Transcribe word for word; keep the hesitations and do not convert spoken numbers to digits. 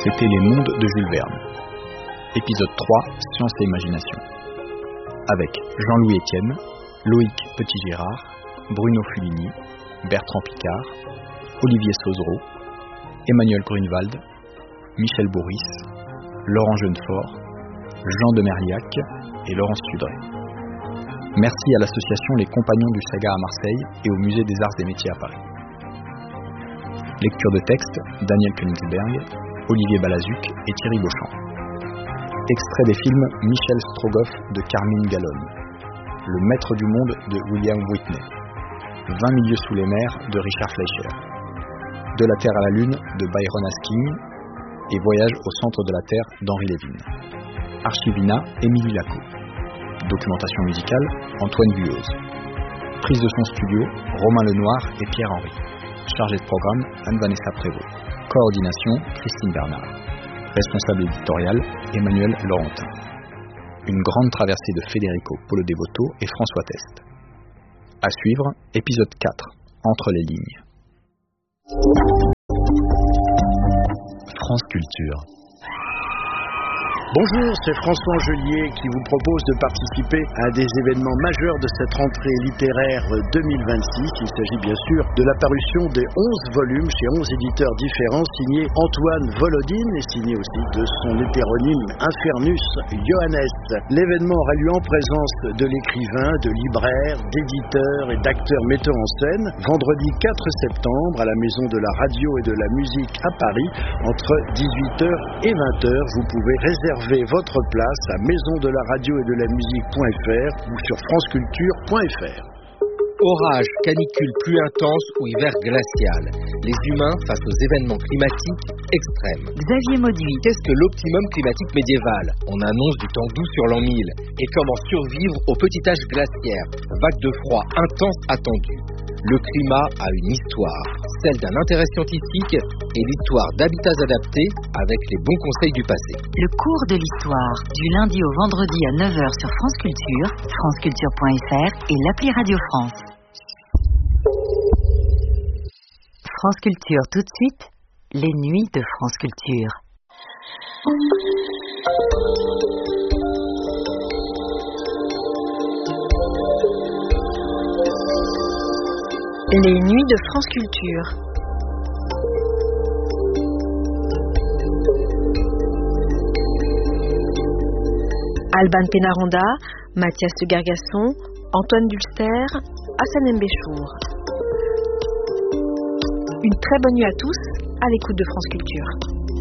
C'était Les Mondes de Jules Verne. Épisode trois, Science et Imagination. Avec Jean-Louis Etienne, Loïc Petit-Girard, Bruno Fulini, Bertrand Picard, Olivier Sauzereau, Emmanuel Grunewald, Michel Bourris, Laurent Jeunefort, Jean de Merliac et Laurence Tudré. Merci à l'association Les Compagnons du Saga à Marseille et au Musée des Arts et Métiers à Paris. Lecture de texte, Daniel Königsberg, Olivier Balazuc et Thierry Beauchamp. Extrait des films Michel Strogoff de Carmine Gallone, Le Maître du Monde de William Whitney, Vingt milieux sous les mers de Richard Fleischer, De la Terre à la Lune de Byron Asking et Voyage au centre de la Terre d'Henri Levin. Archivina, Émilie Lacot. Documentation musicale, Antoine Vuillauze. Prise de son studio, Romain Lenoir et Pierre Henry. Chargé de programme, Anne-Vanessa Prévost. Coordination, Christine Bernard. Responsable éditorial, Emmanuel Laurentin. Une grande traversée de Federico Polo Devoto et François Test. À suivre, épisode quatre, Entre les lignes. France Culture. Bonjour, c'est François Angelier qui vous propose de participer à des événements majeurs de cette rentrée littéraire deux mille vingt-six. Il s'agit bien sûr de la parution des onze volumes chez onze éditeurs différents, signés Antoine Volodine et signé aussi de son hétéronyme Infernus Johannes. L'événement aura lieu en présence de l'écrivain, de libraires, d'éditeurs et d'acteurs metteurs en scène, vendredi quatre septembre à la Maison de la Radio et de la Musique à Paris, entre dix-huit heures et vingt heures. Vous pouvez réserver votre place à maison de la radio et de la musique point f r ou sur franceculture point f r. Orage, canicule, pluie intense ou hiver glacial. Les humains face aux événements climatiques extrêmes. Xavier Mauduit. Qu'est-ce que l'optimum climatique médiéval? On annonce du temps doux sur l'an mille. Et comment survivre au petit âge glaciaire? Vague de froid intense attendue. Le climat a une histoire, celle d'un intérêt scientifique et l'histoire d'habitats adaptés avec les bons conseils du passé. Le cours de l'histoire, du lundi au vendredi à neuf heures sur France Culture, franceculture point f r et l'appli Radio France. France Culture tout de suite, les nuits de France Culture. Les nuits de France Culture. Alban Pénaranda, Mathias de Gargasson, Antoine Dulster, Hassan Mbéchour. Une très bonne nuit à tous, à l'écoute de France Culture.